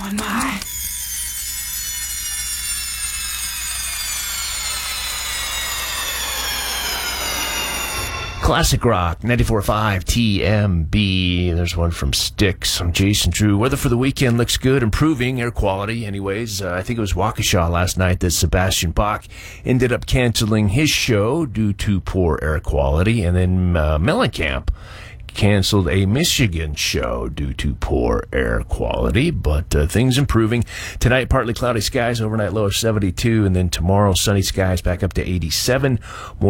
on my... Classic Rock, 94.5 TMB. There's one from Styx. I'm Jason Drew. Weather for the weekend looks good, improving air quality. Anyways, I think it was Waukesha last night that Sebastian Bach ended up canceling his show due to poor air quality. And then Mellencamp canceled a Michigan show due to poor air quality, but things improving. Tonight, partly cloudy skies, overnight low of 72, and then tomorrow, sunny skies back up to 87. More